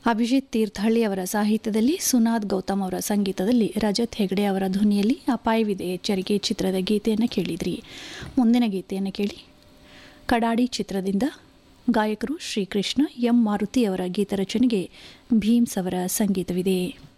ಅಭಿಜಿತ್ ತೀರ್ಥಹಳ್ಳಿ ಅವರ ಸಾಹಿತ್ಯದಲ್ಲಿ ಸುನಾದ್ ಗೌತಮ್ ಅವರ ಸಂಗೀತದಲ್ಲಿ ರಜತ್ ಹೆಗಡೆ ಅವರ ಧ್ವನಿಯಲ್ಲಿ ಅಪಾಯವಿದೆ ಎಚ್ಚರಿಕೆ ಚಿತ್ರದ ಗೀತೆಯನ್ನು ಕೇಳಿದ್ರಿ. ಮುಂದಿನ ಗೀತೆಯನ್ನು ಕೇಳಿ. ಕಡಾಡಿ ಚಿತ್ರದಿಂದ ಗಾಯಕರು ಶ್ರೀಕೃಷ್ಣ, ಎಂ ಮಾರುತಿ ಅವರ ಗೀತರಚನೆಗೆ ಭೀಮ್ಸ್ ಅವರ ಸಂಗೀತವಿದೆ.